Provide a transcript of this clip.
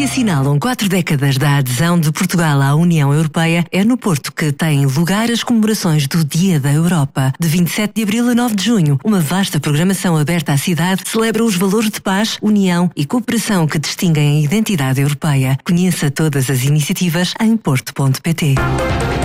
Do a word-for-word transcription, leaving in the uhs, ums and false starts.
se assinalam quatro décadas da adesão de Portugal à União Europeia, é no Porto que têm lugar as comemorações do Dia da Europa. De vinte e sete de abril a nove de junho, uma vasta programação aberta à cidade celebra os valores de paz, união e cooperação que distinguem a identidade europeia. Conheça todas as iniciativas em porto ponto pt.